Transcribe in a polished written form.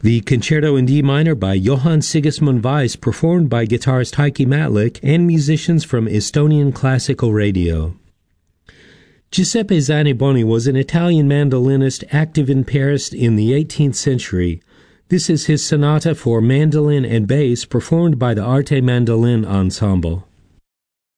The Concerto in D minor by Johann Sigismund Weiss, performed by guitarist Heikki Matlik and musicians from Estonian Classical Radio. Giuseppe Zaniboni was an Italian mandolinist active in Paris in the 18th century. This is his sonata for mandolin and bass, performed by the Arte Mandolin Ensemble.